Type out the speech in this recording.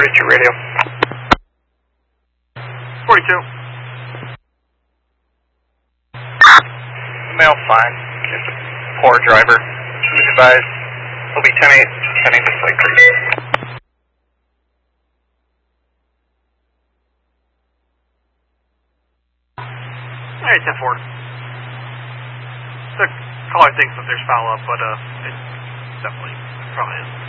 42 radio. 42. Mail fine. It's a poor driver. Please advise. Will be 10-8, heading to Slate Creek. Hey, 10-4. The caller thinks that there's follow-up, but it definitely probably is.